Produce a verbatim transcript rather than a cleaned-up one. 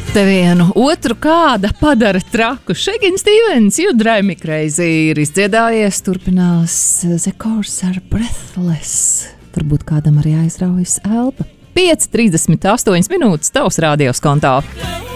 Te vienu otru kāda padara traku. Shakin' Stevens, You Drive Me Crazy ir izdziedājies, turpinās The Course are Breathless. Varbūt kādam arī aizraujas elpa. pieci trīsdesmit astoņas minūtes tavs radios kontā.